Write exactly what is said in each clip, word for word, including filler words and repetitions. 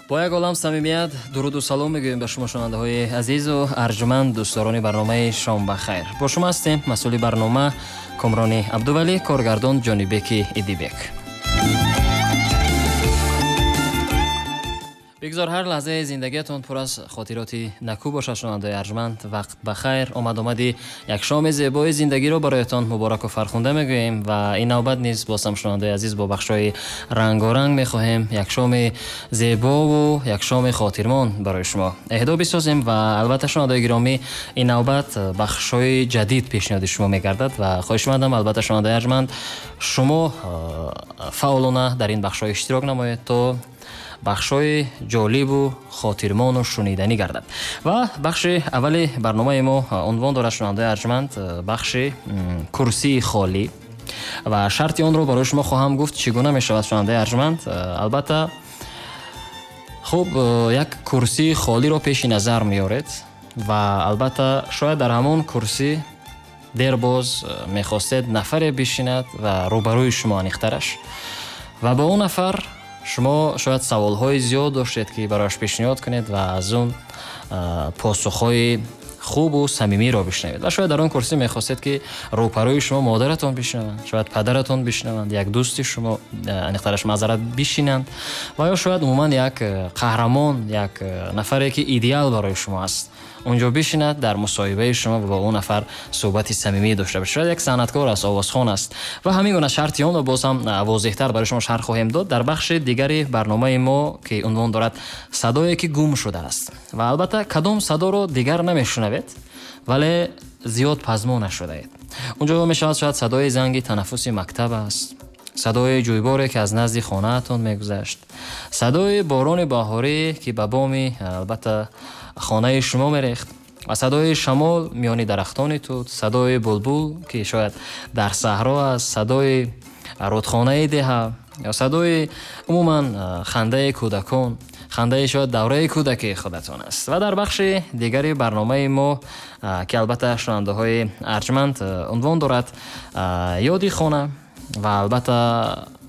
با یک عالم صمیمیت درود و سلام میگوییم به شما شنونده عزیز و ارجمند دوستداران برنامه شام بخیر. با شما هستیم مسئول برنامه کامرانی عبدولی، کارگردان جانیبک ایدیبک. بگذار هر لحظه زندگیتون پر از خاطراتی نکو باشد. شنونده ارجمند، وقت بخیر. آمد آمدی یک شام زیبای زندگی رو برایتان مبارک و فرخنده میگوییم و این نوبت نیز بازم شنونده عزیز با بخشای رنگارنگ میخواهیم یک شام زیبا و یک شام خاطرمان برای شما اهدا بسازیم و البته شنونده گرامی این نوبت بخشای جدید پیشنهاد شما میگردد و خواهش می‌کنم البته شنونده ارجمند شما فعالانه در این بخشای اشتراک نمایید تا بخشای جالب و خاطرمان و شنیدنی گردد. و بخش اولی برنامه ما عنوان دارد شنونده ارجمند بخش کرسی خالی و شرطی آن رو برای شما خواهم گفت چگونه می شود شنونده ارجمند. البته خب یک کرسی خالی رو پیش نظر میارید و البته شاید در همون کرسی دیر باز میخواستید نفر بشیند و روبروی شما انیخترش و با اون نفر شما شاید سوال‌های زیاد داشتید که برایش پیشنهاد کنید و از اون پاسخ‌های خوب و صمیمی را بشنوید و شاید در اون کرسی می‌خواستید که روبروی شما مادرتون بشنوند، شاید پدرتون بشنوند، یک دوستی شما انیخترش معذرت بشینند و یا شاید عموما یک قهرمان، یک نفری که ایدئال برای شما است اونجا بشیند در مصاحبه شما و با اون نفر صحبتی صمیمی داشته باشید. شاید یک صنعتکار است، آوازخوان است و همین گونه شرطی اون رو باز هم واضح‌تر برای شما شرح خواهیم داد در بخش دیگری برنامه ما که عنوان دارد صدایی که گم شده است و البته کدام صدا رو دیگر نمیشنوید ولی زیاد پزمو نشده اید. اونجا میشود شاید صدای زنگ تنفس مکتب است، صدای جویباری که از نزد خانه‌تون میگذشت، صدای باران بهاری که به بام البته خانه شما میریخت و صدای شمال میانی درختان توت، صدای بلبل که شاید در صحرا است، صدای رودخانه ده یا صدای عموما خنده کودکان، خنده شاید دوره کودکی خودتان است. و در بخش دیگری برنامه ما که البته شنونده های ارجمند عنوان دارد یادی خانه و البته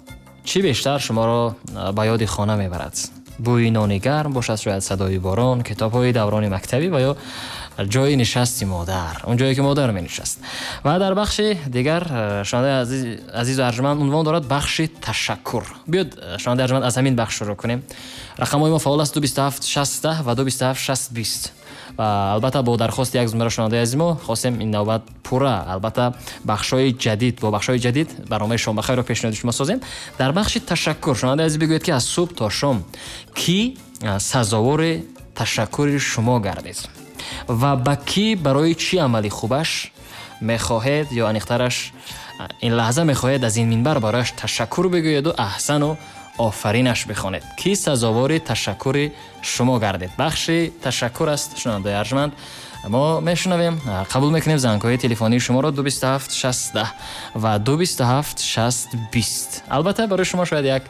چی بیشتر شما را به یاد خانه میبرد؟ بوی نان گرم باشد، شاید صدای باران، کتاب های دوران مکتبی و یا جای نشستی مادر، اون جایی که مادر می نشست. و در بخش دیگر شنونده عزیز, عزیز و ارجمند عنوان دارد بخش تشکر. بیاد شنونده ارجمند از همین بخش شروع کنیم. رقم های ما فعال است دو بیست و هفت شصت و دو بیست و هفت شصت بیست و البته با درخواست یک زمره شنونده عزیز ما خواستیم این نوبت پورا البته بخشای جدید با بخشای جدید برنامه شام بخیر رو پیشنهاد شما سازیم. در بخش تشکر شنونده عزیز بگوید که از صبح تا شام کی سزاوار تشکر شما گردید و با کی برای چی عملی خوبش میخواهید یا انیخترش این لحظه میخواهید از این منبر برایش تشکر بگوید و احسن و آفرینش بخوانید. کی سزاوار تشکر شما گردید؟ بخش تشکر است شنونده ارجمند. ما میشنویم، قبول میکنیم زنگ‌های تلفنی شما را دو بیست و هفت شصت و دو بیست و هفت شصت بیست. البته برای شما شاید یک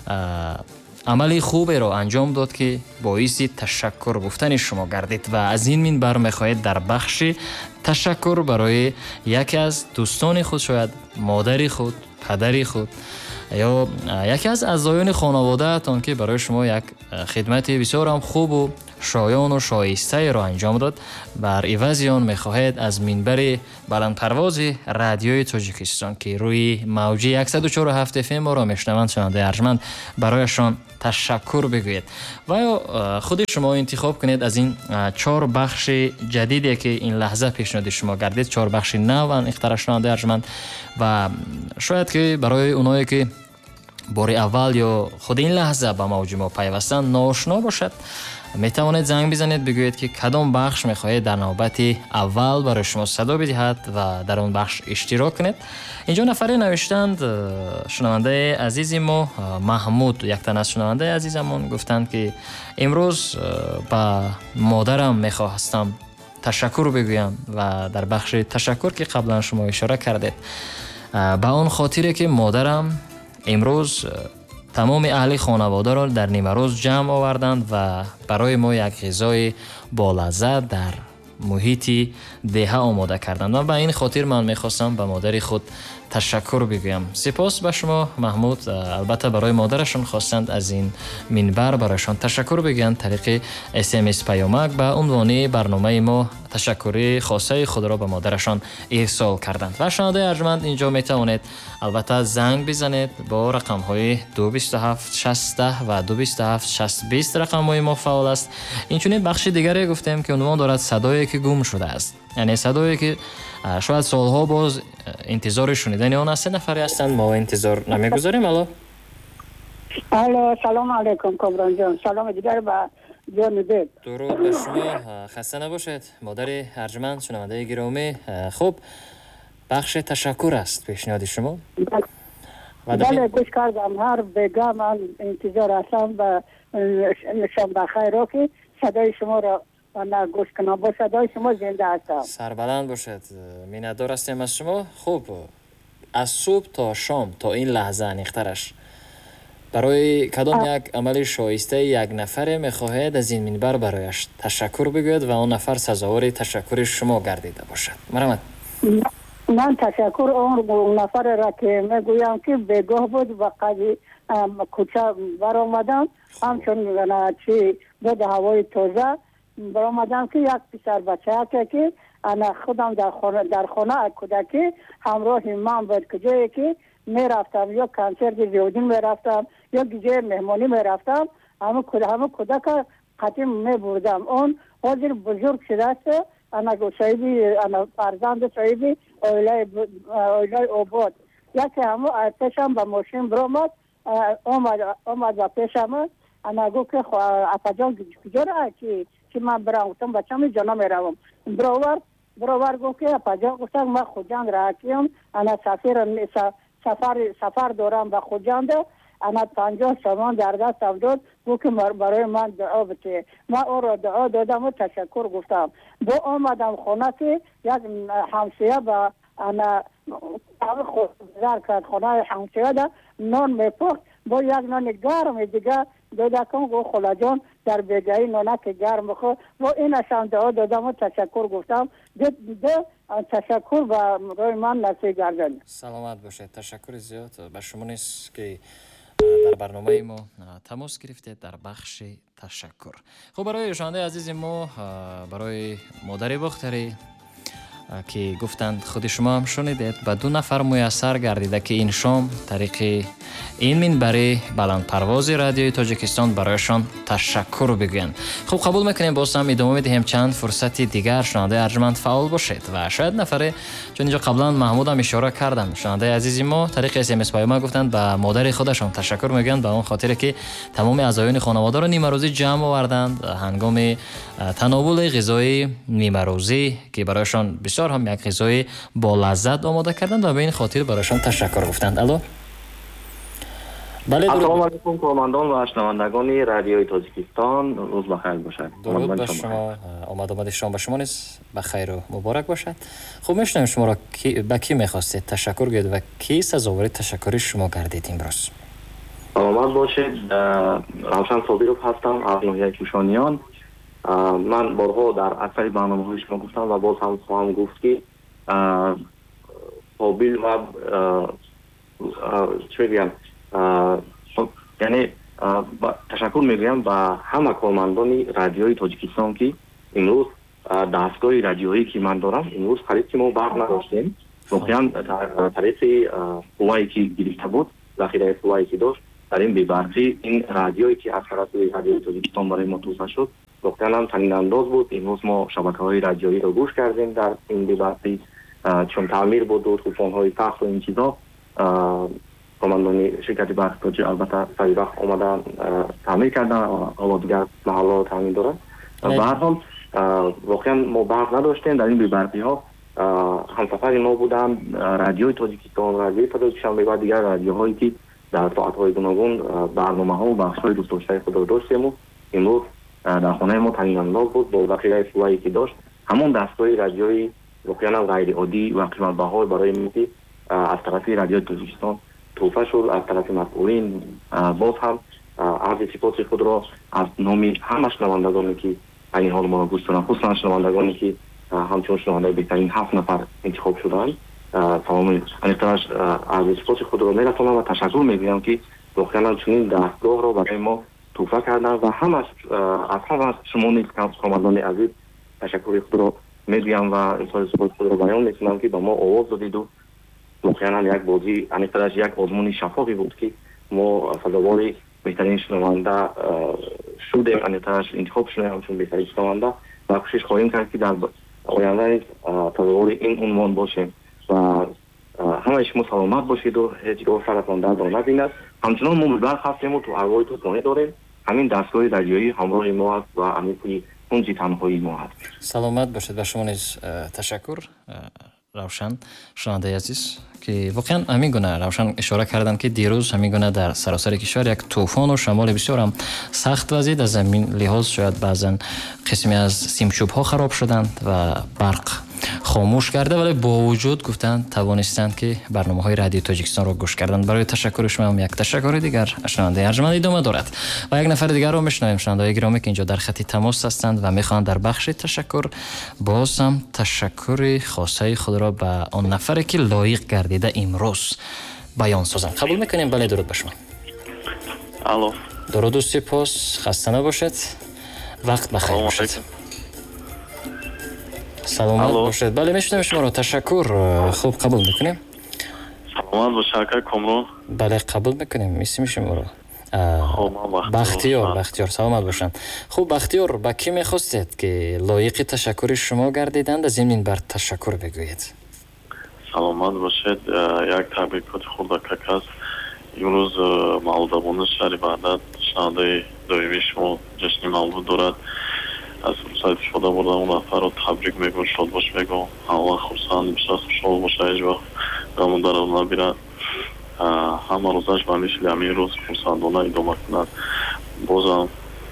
عملی خوبی را انجام داد که باعث تشکر گفتن شما گردید و از این منبر میخواهید در بخش تشکر برای یکی از دوستان خود، شاید مادری خود، پدری خود یا یکی از اعضایان خانواده تان که برای شما یک خدمت بسیار هم خوب و شایان و شایسته را انجام داد، بر عوض آن میخواهید از منبر بلند پرواز رادیوی تاجیکستان که روی موج صد و چهار و هفت اف ام ما را میشنوند شنونده ارجمند برایشان تشکر بگویید و یا خود شما انتخاب کنید از این چهار بخش جدیدی که این لحظه پیشنهاد شما گردید، چهار بخش نو اختراع شنونده ارجمند و شاید که برای اونایی که بار اول یا خود این لحظه با موج ما پیوستن ناآشنا باشد میتوانید زنگ بزنید بگویید که کدام بخش میخواهید در نوبت اول برای شما صدا بدهد و در اون بخش اشتراک کنید. اینجا نفری نوشتند شنونده عزیزی ما محمود، یک تن از شنونده عزیزمون گفتند که امروز با مادرم میخواستم تشکر بگویم و در بخش تشکر که قبلا شما اشاره کردید با اون خاطره که مادرم امروز تمام اهل خانواده را در نیمه روز جمع آوردند و برای ما یک غذای با لذت در محیط دهه آماده کردند و به این خاطر من میخواستم به مادر خود تشکر بگویم. سپاس به شما محمود. البته برای مادرشان خواستند از این منبر برایشان تشکر بگویند طریق اس ام اس پیامک به عنوان برنامه ما تشکری خاصه خود را به مادرشان ارسال کردند. و شنونده ارجمند اینجا می توانید البته زنگ بزنید با رقم های دو بیست و هفت شصت و دو بیست و هفت شصت بیست. رقم های ما فعال است. اینچنین بخش دیگری گفتیم که عنوان دارد صدایی که گم شده است، یعنی صدایی که شاید سالها باز انتظار شنیدن آن است. نفری هستند، ما انتظار نمیگذاریم. الو الو سلام علیکم کامران جان. سلام دیگر به جان بیت. درود به شما، خسته نباشید مادر ارجمند شنونده گرامی. خب بخش تشکر است پیشنهاد شما. بله گوش کردم، هر بگم من انتظار هستم و نشان بخیر را که صدای شما را نه گوش کنم. با صدای شما زنده هستم. سربلند باشد، میندار هستیم از شما. خب از صبح تا شام تا این لحظه انیخترش برای کدام یک عمل شایسته یک نفر میخواهید از این منبر برایش تشکر بگوید و آن نفر سزاوار تشکر شما گردیده باشد؟ مرحمت. من تشکر اون نفر را که میگویم که بگاه بود و قضی کوچه برآمدم، همچون چی بود هوای تازه برآمدم که یک پسر بچه که انا خودم در خانه در خانه کودکی همراه من بود که جایی که میرفتم یا کنسرت زیودین میرفتم یا جای مهمانی میرفتم، همه کود همه کودک قدیم میبردم. اون حاضر بزرگ شده است. انا صاحبی انا فرزند صاحبی اولی اولی آباد یکی همه پیشم به ماشین برآمد، آمد آمد و پیشم انا گفت که اپا کجا راه که که من برام گفتم بچه‌م جانا میروم. برابر برابر گفت که اپا جان گفتم من خودجان راه کیم، انا سفر سفر سفر دارم به خودجان. انا پنجاه سامان در دستم داد، گفت که برای من دعا بده. من او را دعا دادم و تشکر گفتم. با آمدم خانه که یک همسایه با انا خود گذار کرد خانه همسایه ده نان میپخت با یک نان گرم دیگه دادکم گفت خلا جان در بگهی نانک گرم بخور. با اینش هم دعا دادم و تشکر گفتم. ده, ده تشکر برای من نصیب گردن. سلامت باشید. تشکر زیاد به شما نیست که در برنامه ما تماس گرفتید در بخش تشکر. خب برای شنونده عزیز ما، برای مادر بختری که گفتند خود شما هم شنیدید، به دو نفر میسر گردیده که این شام طریق این منبر بلند پرواز رادیوی تاجیکستان برایشان تشکر بگویند. خب قبول میکنیم باز هم ادامه میدهیم چند فرصتی دیگر. شنونده ارجمند فعال باشید و شاید نفره، چون اینجا قبلا محمود هم اشاره کردم، شنونده عزیزی ما طریق اس ام اس پیام گفتند به مادر خودشان تشکر میگویند به اون خاطر که تمام اعضایان خانواده را نیمه روزی جمع آوردند هنگام تناول غذای نیمه روزی که برایشان بسیار هم یک غذای با لذت آماده کردند و به این خاطر برایشان تشکر گفتند. الو بله. السلام علیکم کارمندان و شنوندگان رادیوی تاجیکستان، روز بخیر باشد. درود به شما. آمد آمد شما به شما نیست بخیر و مبارک باشد. خب میشنویم شما را کی به کی میخواستید تشکر گوید و کی سزاوار تشکر شما گردید امروز؟ سلامت باشید. روشن صابرov هستم از ناحیه کوشانیان. من بارها در اکثر برنامه‌های شما گفتم و باز هم خواهم گفت که قابل و چه میگم یعنی تشکر میگویم به همه کارمندان رادیوی تاجیکستان که امروز دستگاه رادیویی که من دارم امروز خرید که ما برق نداشتیم. واقعا طریق قوایی که گرفته بود، ذخیره قوایی که داشت در این بی‌برقی این رادیویی که از طرف رادیوی تاجیکستان برای ما توسعه شد واقعا هم تنین انداز بود. امروز ما شبکه‌های رادیویی رو گوش کردیم در این بی‌برقی، چون تعمیر بود و طوفان‌های تخت و این چیزا کارمندان شرکت برق تاجی البته سریع وقت آمدن تعمیر کردن و دیگر محلات تعمیر دارن. به هر حال واقعا ما برق نداشتیم. در این بی‌برقی ها همسفر ما بودن رادیوی تاجیکستان، رادیوی پدرشنبه و دیگر رادیوهایی که در ساعت‌های گوناگون برنامه‌ها و بخش‌های دوست داشته خود را داشتیم و امروز در خانه ما تنین انداز بود با ذخیره قوایی که داشت. همون دستگاه رادیویی واقعا غیر عادی و قیمت بها برای ما از طرف رادیوی تاجیکستان توفه شد. از طرف مسئولین باز هم عرض سپاس خود را از نام همه شنوندگانی که این حال ما را گوش دارند، خصوصا شنوندگانی که همچون شنونده بهترین هفت نفر انتخاب شدند саломи анитараш аз испоси худро мерасонам ва ташаккур мегӯям ки воқеан чунин дастгоҳро барои мо туҳфа кардан ва ҳамаш аз ҳама шумо низ командони азиз ташаккури худро мегӯям ва изҳори супоси худро баён мекунам ки ба мо овоз додиду воқеан як бозӣ анитараш як озмуни шаффофи буд ки мо сазовори беҳтарин шунаванда шудем анитараш интихоб шудем ҳамчун беҳтарин шунаванда ва кӯшиш хоҳем кард ки дар оянда низ сазовори ин унвон бошем ва ҳамаи шумо саломат бошеду ҳеҷ гоҳ саратон дард набинад. ҳамчунон мо мебар ҳастему ту ҳавои тӯфонӣ дорем. ҳамин дастгоҳи радиоӣ ҳамроҳи мо аст ва амиқи кунҷи танҳои мо аст. саломат бошед. ба шумо низ ташаккур равшан шунавандаи азиз ки воқеан ҳамин гуна равшан ишора карданд ки дирӯз ҳамин гуна дар саросари кишвар як тӯфону шамоли бисёрам сахт вазид аз замин лиҳоз шояд баъзан қисме аз симчӯбҳо хароб шуданд ва барқ хомӯш карда, вале бо вуҷуд гуфтанд тавонистанд ки барномаҳои радиои Тоҷикистонро гӯш карданд. барои ташаккури шумо ҳам як ташаккури дигар шунавандаи арҷманд идома дорад ва як нафари дигарро мешунавем. шунавандаҳои гиромӣ ки инҷо дар хати тамос ҳастанд ва мехоҳанд дар бахши ташаккур боз ҳам ташаккури хосаи худро ба он нафаре ки лоиқ гардида имрӯз баён созанд. қабул мекунем? бале, дуруд ба шумо. алло, дуруду сипос, хаста набошед, вақт бахайр бошед. саломат бошед. бале, мешунавем шуморо. ташаккур. хуб, қабул мекунем. саломат бош ака Комро. бале, қабул мекунем исми шуморо. бахтиёр. бахтиёр, саломат бошанд. хуб, бахтиёр, ба кӣ мехостед ки лоиқи ташаккури шумо гардиданд аз имин бар ташаккур бигӯед? саломат бошед. як табрикоти хурдакак аст. имрӯз мавлудабони шаҳри Багдад шунавандаи доимии шумо ҷашни мавлуд дорад. аз фурсат истифода бурдам он нафарро табрик мегӯм, шодбош мегӯм. ҳама хурсанд, бисёр хушҳол боша, ҳеҷ вақт ғаму дард набирад. ҳама рӯзаш ба мисли ҳамин рӯз хурсандона идома кунад. бозам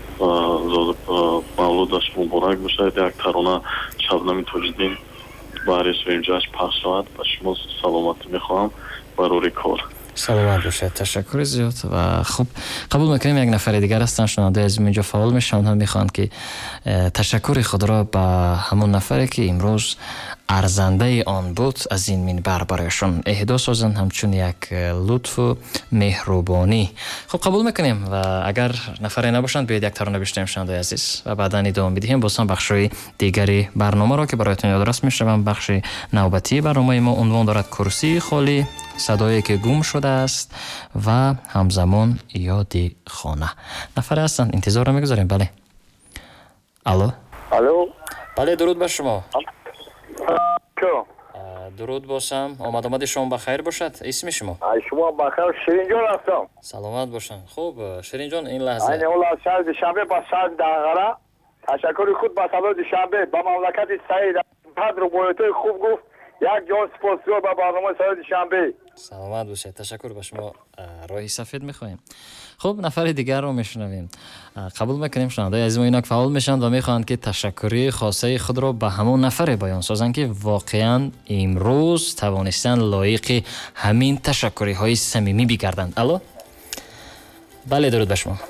мавлудаш муборак бошад. як тарона шабнами Тоҷиддин баҳри суим ҷашн пахш шавад. ба шумо саломатӣ мехоҳам ба рӯри кор. саломат бошед. ташаккури зиёд. ва хуб, қабул мекунем. як нафари дигар ҳастанд шунавандаи азим инҷо фаъол мешаванд. ҳам мехоҳанд ки ташаккури худро ба ҳамон нафаре ки имрӯз арзандаи он буд аз ин минбар барояшон эҳдо созанд ҳамчун як лутфу меҳрубонӣ. хуб, қабул мекунем. ва агар нафаре набошанд биёед як тарона биштем шунавандаи азиз ва баъдан идома бидиҳем. бозам бахшҳои дигари барномаро ки бароятон ёдрас мешавам. бахши навбатии барномаи мо унвон дорад курсии холӣ, садое ки гум шудааст ва ҳамзамон ёди хона. нафаре ҳастанд, интизорро мегузорем. бале. алло. алло. бале, дуруд ба шумо. Кё? дуруд бошам. омад омади шумо ба хайр бошад. исми шумо? ай шумо ба хайр. Ширинҷон ҳастам. саломат бошанд. хуб, Ширинҷон, ин лаҳза айни ола шаҳри Душанбе ба шаҳри Дағара ташаккури худ ба садои Душанбе ба мамлакати Саид ҳад рубоиятои хуб гуфт. як ҷон сипосгузор ба барномаи садои Душанбе. саломат бошед. ташаккур ба шумо. роҳи сафед мехоҳем. хуб, нафари дигарро мешунавем. қабул мекунем шунавандаи азизмо инак фаъол мешаванд ва мехоҳанд ки ташаккури хосаи худро ба ҳамон нафаре баён созанд ки воқеан имрӯз тавонистанд лоиқи ҳамин ташаккуриҳои самимӣ бигарданд. алло. бале, дуруд ба шумо.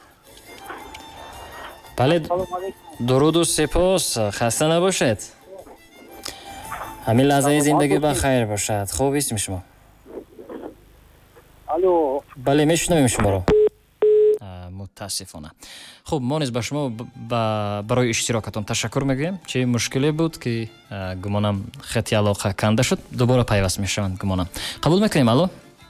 бале, дуруду сипос. хаста набошед. ҳамин лаҳзаи зиндагӣ ба хайр бошад. хуб, исми шумо? алло. бале, мешунавем шуморо. мутаассифона. хуб, мо низ ба шумо барои иштирокатон ташаккур мегӯем. чӣ мушкиле буд ки гумонам хати алоқа канда шуд? дубора пайваст мешаванд гумонам. қабул мекунем. алло.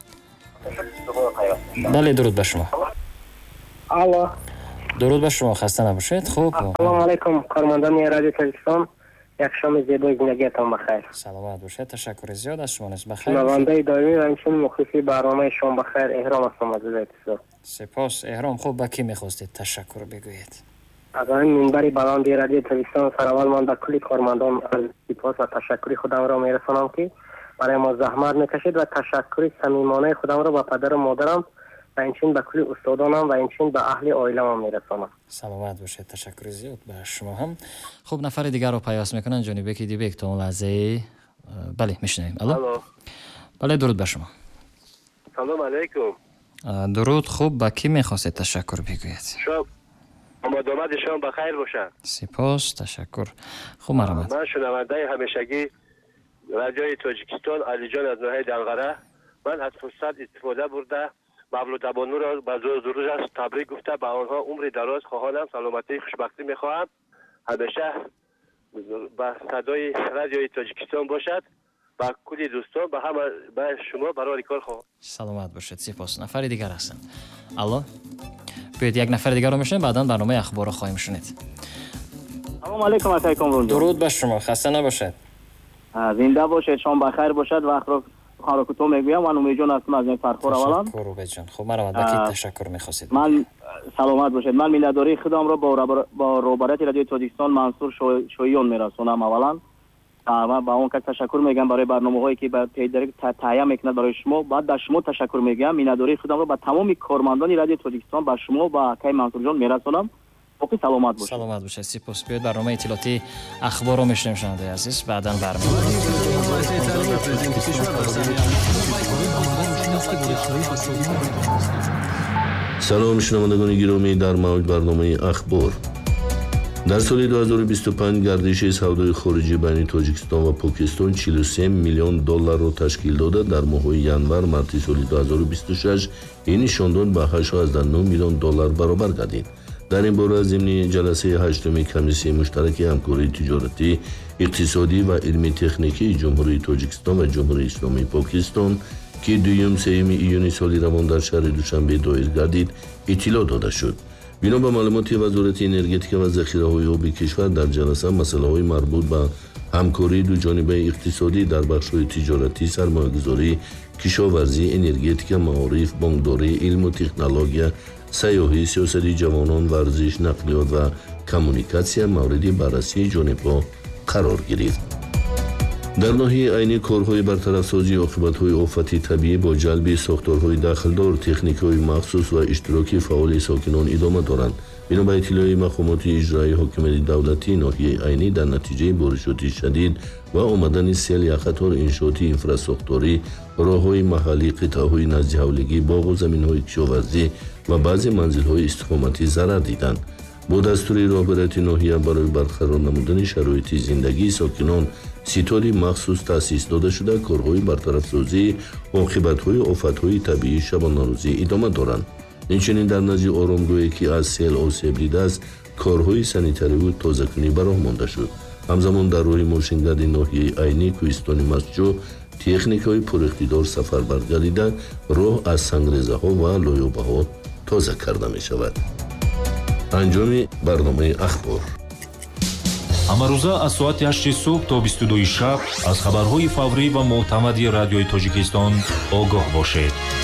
бале, дуруд ба шумо. алло. дуруд ба шумо. хаста набошед. хуб. ассалому алайкум, кормандони радиои Тоҷикистон. як шоми зебои зиндагиатон бахайр. саломат бошед. ташаккури зиёд аз шумо низ бахайр. шунавандаи доимӣ ва инчунин мухлиси барномаи шом бахайр эҳром ҳастам аз изотисо. сипос. эҳром. хуб, ба кӣ мехостед ташаккур бигӯед? аз ин минбари баланди радиои Тоҷикистон сараввал ман ба кулли кормандон сипос ва ташаккури худамро мерасонам ки барои мо заҳмат мекашед ва ташаккури самимонаи худамро ба падару модарам ва инчунин ба кулли устодонам ва инчунин ба аҳли оиламам мерасонам. саломат бошед. ташаккури зиёд ба шумо ҳам. хуб, нафари дигарро пайваст мекунанд. ҷонибеки дибек то он лаҳзаи. бале, мешунавем. алло. алло. бале, дуруд ба шумо. салом алейкум. дуруд. хуб, ба кӣ мехостед ташаккур бигӯед? шоб омадомади шом ба хайр бошад. сипос. ташаккур. хуб, маромад. ман шунавандаи ҳамешагӣ رادیوی تاجیکستان علیجان از ناحیه دنقره. من از فرصت استفاده برده مولود بانو را به روز روز تبریک گفته به آنها عمر دراز خواهانم، سلامتی خوشبختی میخواهم. همیشه با صدای رادیوی تاجیکستان باشد. با کلی دوستان با همه با شما برای کار خواهم. سلامت باشید. سپاس. نفر دیگر هستند. الو. بیاید یک نفر دیگر رو میشنیم، بعداً برنامه اخبار رو خواهیم شنید. سلام علیکم آقای کامران. درود بر شما. خسته نباشید. زنده باشید. شام بخیر باشد. وقت رو خارا کوتاه میگویم. من امید جان هستم از این فرخور اولا. تشکر امید جان. خب مرا با کی تشکر می‌خواستید؟ من سلامت باشید. من مینداری خودم را با با روبرات رادیو تاجیکستان منصور شویون میرسونم اولا. و با اون که تشکر میگم برای برنامه‌هایی که به پیداری تهیه میکند برای شما. بعد در شما تشکر میگم. مینداری خودم را با تمام کارمندان رادیو تاجیکستان با شما با کی منصور جان میرسونم. باقی سلامت باشید. سلامت باشید. سپاس. بیاید برنامه اطلاعاتی اخبار رو میشنیم شنونده عزیز. بعداً برمی‌گردیم. سلام شنوندگان گرامی، در مورد برنامه اخبار. در سال دو هزار و بیست و پنج گردش سودای خارجی بین تاجیکستان و پاکستان چهل و سه میلیون دلار را تشکیل داده. در ماه ینور مارس سال دو هزار و بیست و شش این نشاندن به هشت و نه میلیون دلار برابر گردید. در این باره ضمن جلسه هشتم کمیسیون مشترک همکاری تجارتی، اقتصادی و علمی تکنیکی جمهوری تاجیکستان و جمهوری اسلامی پاکستان که دوم سوم ایون سال روان در شهر دوشنبه دایر گردید اطلاع داده شد. بنا به معلومات وزارت انرژتیک و ذخیره‌های آبی کشور، در جلسه مسائل مربوط به همکاری دو جانبه اقتصادی در بخش‌های تجارتی، سرمایه‌گذاری، کشاورزی، انرژتیک، معارف، بانکداری، علم و تکنولوژی، سیاحی، سیاست جوانان، ورزش، نقلیات و کمونیکاسیون مورد بررسی جانب‌ها قرار گرفت. در ناحیه عینی کارهای برطرف‌سازی عاقبت‌های آفت طبیعی با جلب ساختارهای داخلدار، تکنیک‌های مخصوص و اشتراک فعال ساکنان ادامه دارند. بنا به اطلاع مقامات اجرایی حاکمیت دولتی، ناحیه عینی در نتیجه بارشات شدید و آمدن سیل یک قطار انشاءاتی انفراستراکچوری، راه‌های محلی، قطعه‌های نزد حولگی، باغ و زمین‌های کشاورزی و بعضی منزل‌های استقامتی ضرر دیدند. با دستور راهبری ناحیه برای برقرار نمودن شرایط زندگی ساکنان، ستاد مخصوص تأسیس داده شده. کارهای برطرف‌سازی عاقبت‌های آفت‌های طبیعی شبانه روزی ادامه دارند. اینچنین در نزد آرامگاهی که از سیل آسیب دیده است، کارهای سانیتری و تازه‌کنی براه مانده شد. همزمان در راه ماشینگرد ناحیه عینی کوهستان مسجو تکنیک‌های پراقتدار سفر برگردیده، راه از سنگریزه‌ها و لایه‌ها تازه کرده می‌شود. انجام برنامه اخبار. ҳамарӯза аз соати ҳашти субҳ то бисту дуи шаб аз хабарҳои фаврӣ ва мӯътамади радиои тоҷикистон огоҳ бошед.